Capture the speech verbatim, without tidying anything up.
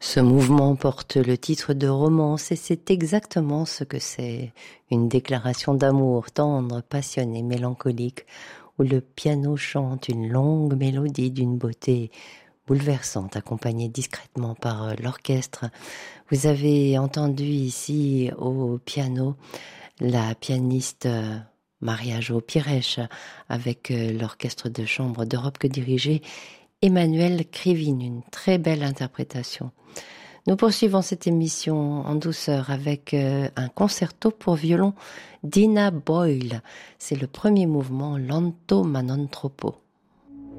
Ce mouvement porte le titre de romance et c'est exactement ce que c'est. Une déclaration d'amour tendre, passionnée, mélancolique, où le piano chante une longue mélodie d'une beauté bouleversante, accompagnée discrètement par l'orchestre. Vous avez entendu ici au piano la pianiste Maria Jo Pires avec l'orchestre de chambre d'Europe que dirigeait Emmanuel Krivine, une très belle interprétation. Nous poursuivons cette émission en douceur avec un concerto pour violon d'Ina Boyle. C'est le premier mouvement Lento ma non troppo.